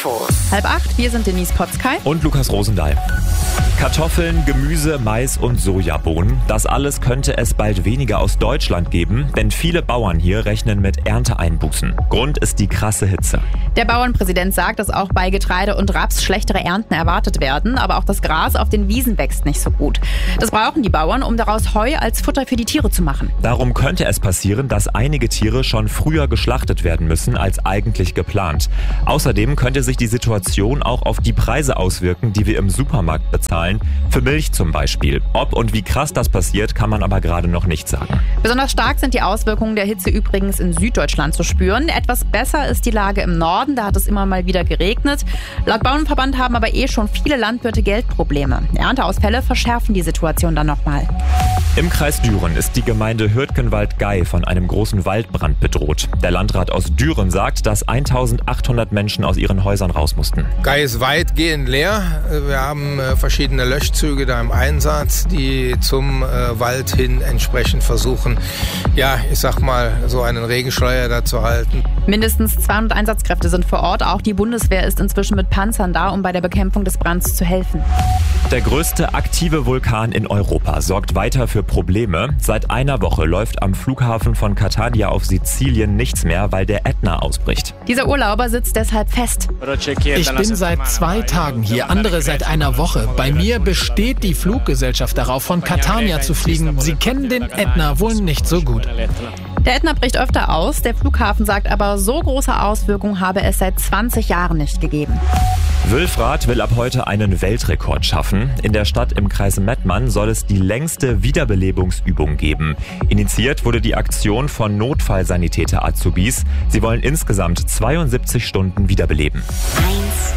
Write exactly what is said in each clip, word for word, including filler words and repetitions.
Halb acht, wir sind Denise Potzkei und Lukas Rosendahl. Kartoffeln, Gemüse, Mais und Sojabohnen. Das alles könnte es bald weniger aus Deutschland geben, denn viele Bauern hier rechnen mit Ernteeinbußen. Grund ist die krasse Hitze. Der Bauernpräsident sagt, dass auch bei Getreide und Raps schlechtere Ernten erwartet werden, aber auch das Gras auf den Wiesen wächst nicht so gut. Das brauchen die Bauern, um daraus Heu als Futter für die Tiere zu machen. Darum könnte es passieren, dass einige Tiere schon früher geschlachtet werden müssen als eigentlich geplant. Außerdem könnte sich die Situation auch auf die Preise auswirken, die wir im Supermarkt bezahlen. Für Milch zum Beispiel. Ob und wie krass das passiert, kann man aber gerade noch nicht sagen. Besonders stark sind die Auswirkungen der Hitze übrigens in Süddeutschland zu spüren. Etwas besser ist die Lage im Norden, da hat es immer mal wieder geregnet. Laut Bauernverband haben aber eh schon viele Landwirte Geldprobleme. Ernteausfälle verschärfen die Situation dann nochmal. Im Kreis Düren ist die Gemeinde Hürtgenwald-Gey von einem großen Waldbrand bedroht. Der Landrat aus Düren sagt, dass eintausendachthundert Menschen aus ihren Häusern raus mussten. Gey ist weitgehend leer. Wir haben äh, verschiedene Löschzüge da im Einsatz, die zum äh, Wald hin entsprechend versuchen, ja, ich sag mal, so einen Regenschleier da zu halten. Mindestens zweihundert Einsatzkräfte sind vor Ort. Auch die Bundeswehr ist inzwischen mit Panzern da, um bei der Bekämpfung des Brands zu helfen. Der größte aktive Vulkan in Europa sorgt weiter für Probleme. Seit einer Woche läuft am Flughafen von Catania auf Sizilien nichts mehr, weil der Ätna ausbricht. Dieser Urlauber sitzt deshalb fest. Ich bin seit zwei Tagen hier, andere seit einer Woche. Bei mir besteht die Fluggesellschaft darauf, von Catania zu fliegen. Sie kennen den Ätna wohl nicht so gut. Der Ätna bricht öfter aus. Der Flughafen sagt aber, so große Auswirkungen habe es seit zwanzig Jahren nicht gegeben. Wülfrath will ab heute einen Weltrekord schaffen. In der Stadt im Kreis Mettmann soll es die längste Wiederbelebungsübung geben. Initiiert wurde die Aktion von Notfallsanitäter-Azubis. Sie wollen insgesamt zweiundsiebzig Stunden wiederbeleben. eins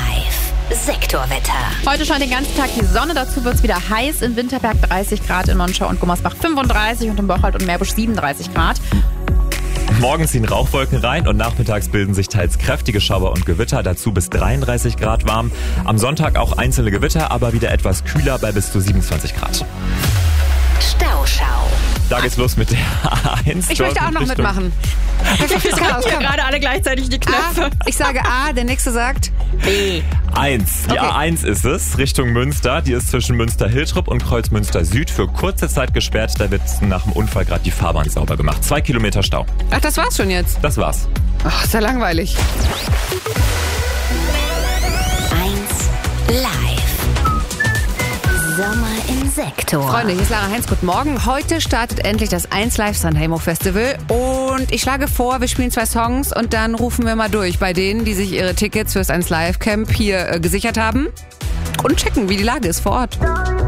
live Sektorwetter. Heute scheint den ganzen Tag die Sonne, dazu wird es wieder heiß. In Winterberg dreißig Grad, in Monschau und Gummersbach fünfunddreißig und in Bocholt und Meerbusch siebenunddreißig Grad. Morgen ziehen Rauchwolken rein und nachmittags bilden sich teils kräftige Schauer und Gewitter, dazu bis dreiunddreißig Grad warm. Am Sonntag auch einzelne Gewitter, aber wieder etwas kühler bei bis zu siebenundzwanzig Grad. Stauschau. Da geht's los mit der A eins. Ich möchte auch noch mitmachen. Wir drücken gerade alle gleichzeitig die Knöpfe. A, ich sage A, der nächste sagt B. eins. Die Okay. A eins ist es, Richtung Münster. Die ist zwischen Münster-Hiltrup und Kreuzmünster Süd für kurze Zeit gesperrt. Da wird nach dem Unfall gerade die Fahrbahn sauber gemacht. Zwei Kilometer Stau. Ach, das war's schon jetzt. Das war's. Ach, ist ja langweilig. eins live Sommer im Sektor. Freunde, hier ist Lara Heinz, guten Morgen. Heute startet endlich das eins Live Sanremo Festival und ich schlage vor, wir spielen zwei Songs und dann rufen wir mal durch bei denen, die sich ihre Tickets fürs eins Live Camp hier äh, gesichert haben und checken, wie die Lage ist vor Ort.